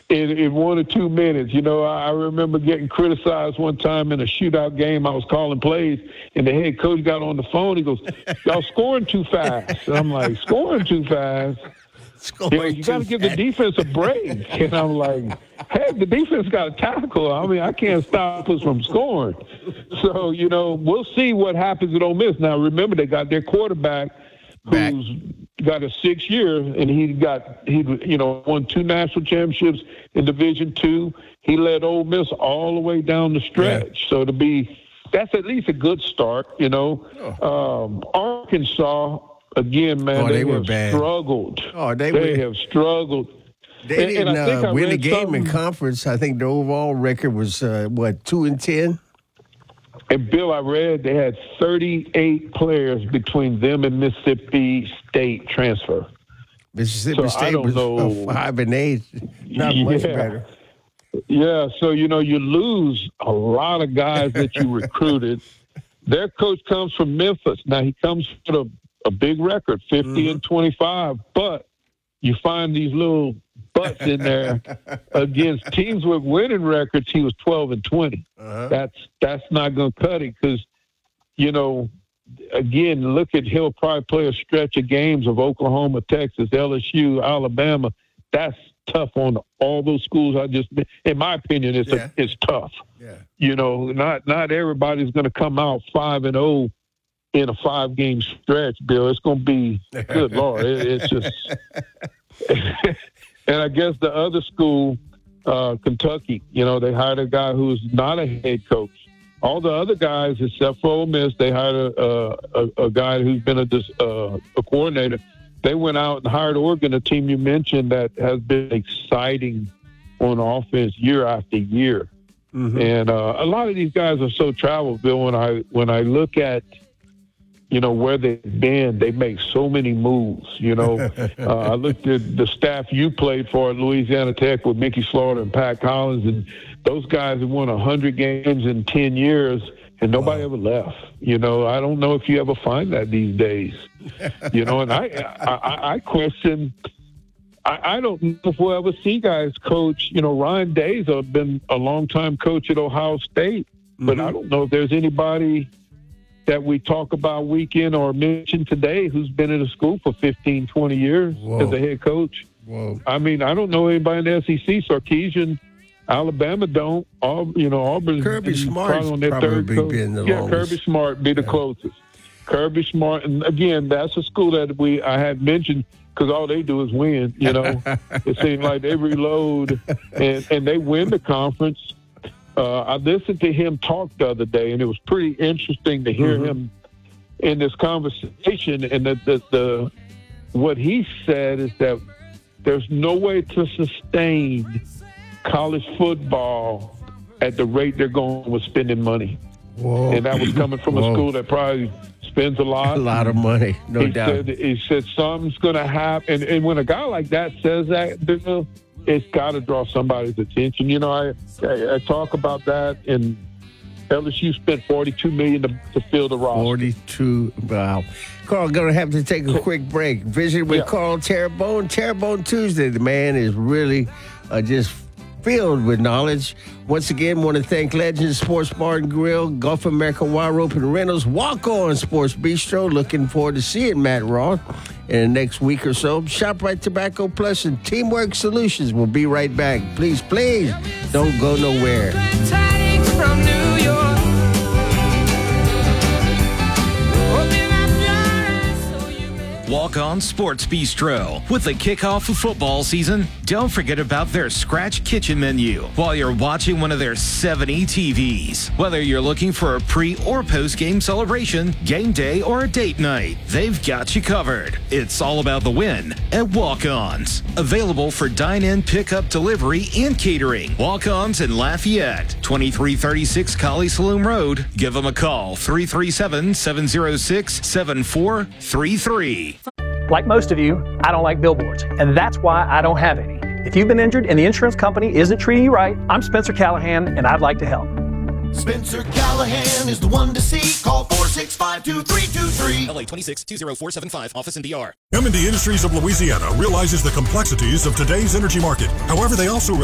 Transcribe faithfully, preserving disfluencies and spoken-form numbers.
in, in one or two minutes. You know, I, I remember getting criticized one time in a shootout game. I was calling plays, and the head coach got on the phone. He goes, "Y'all scoring too fast." And I'm like, "Scoring too fast?" You know, you got to give the defense a break. And I'm like, heck, the defense got a tackle. I mean, I can't stop us from scoring. So, you know, we'll see what happens at Ole Miss. Now, remember, they got their quarterback Back. who's got a six year, and he got, he you know, won two national championships in Division Two. He led Ole Miss all the way down the stretch. Yeah. So to be, that's at least a good start, you know. Oh. Um, Arkansas, again, man, oh, they, they were have bad. struggled. Oh, they, they were. have struggled. They and, didn't and I think uh, I win a game something. in conference. I think the overall record was, uh, what, two and ten? And, Bill, I read they had thirty-eight players between them and Mississippi State transfer. Mississippi so State was uh, five and eight. Not yeah. much better. Yeah, so, you know, you lose a lot of guys that you recruited. Their coach comes from Memphis. Now, he comes with a, a big record, fifty mm-hmm. and twenty-five, but you find these little butts in there against teams with winning records. He was twelve and twenty. Uh-huh. That's that's not going to cut it because, you know, again, look at he'll probably play a stretch of games of Oklahoma, Texas, L S U, Alabama. That's tough on all those schools. I just, in my opinion, it's yeah. a, it's tough. Yeah. You know, not not everybody's going to come out five and zero in a five game stretch. Bill, it's going to be good Lord. It, it's just, and I guess the other school, uh, Kentucky. You know, they hired a guy who's not a head coach. All the other guys, except for Ole Miss, they hired a a, a guy who's been a uh, a coordinator. They went out and hired Oregon, a team you mentioned that has been exciting on offense year after year. Mm-hmm. And uh, a lot of these guys are so traveled, Bill. When I when I look at, you know, where they've been, they make so many moves. You know, uh, I looked at the staff you played for at Louisiana Tech with Mickey Slaughter and Pat Collins, and those guys have won one hundred games in ten years, and nobody wow. ever left. You know, I don't know if you ever find that these days. You know, and I I, I question – I, I don't know if we'll ever see guys coach. You know, Ryan Days has been a long-time coach at Ohio State, but mm-hmm. I don't know if there's anybody that we talk about week in or mention today who's been in a school for fifteen, twenty years Whoa. as a head coach. Whoa. I mean, I don't know anybody in the S E C. Sarkisian, Alabama don't. All you know, Auburn's Kirby Smart's on their third coach. Been the yeah, longest. Kirby Smart be the yeah. closest. Kirby Smart, and again, that's a school that we I had mentioned because all they do is win. You know, it seems like they reload and, and they win the conference. Uh, I listened to him talk the other day, and it was pretty interesting to hear mm-hmm. him in this conversation. And the, the, the what he said is that there's no way to sustain college football at the rate they're going with spending money. Whoa. And that was coming from Whoa. a school that probably spends a lot. A lot of money, no he doubt. Said, he said something's going to happen. And, and when a guy like that says that, Bill, it's got to draw somebody's attention. You know, I, I I talk about that, and L S U spent forty-two million dollars to, to fill the roster. forty-two, wow. Carl, going to have to take a quick break. Visit with yeah. Carl Terrebonne. Terrebonne Tuesday. The man is really uh, just filled with knowledge. Once again, want to thank Legends Sports Bar and Grill, Gulf America Wire Rope and Rentals, Walk On Sports Bistro. Looking forward to seeing Matt Roth in the next week or so. ShopRite Tobacco Plus and Teamwork Solutions. We'll be right back. Please, please don't go nowhere. From New York. Walk On Sports Bistro. With the kickoff of football season, don't forget about their Scratch Kitchen menu while you're watching one of their seventy T Vs. Whether you're looking for a pre or post-game celebration, game day, or a date night, they've got you covered. It's all about the win at Walk-Ons. Available for dine-in, pickup, delivery, and catering. Walk-Ons in Lafayette, twenty-three thirty-six Collie Saloon Road. Give them a call, three three seven, seven zero six, seven four three three. Like most of you, I don't like billboards, and that's why I don't have any. If you've been injured and the insurance company isn't treating you right, I'm Spencer Callahan, and I'd like to help. Spencer Callahan is the one to see. Call four six five, two three two three. L A twenty-six, two zero four seven five, office in D R. M and D Industries of Louisiana realizes the complexities of today's energy market. However, they also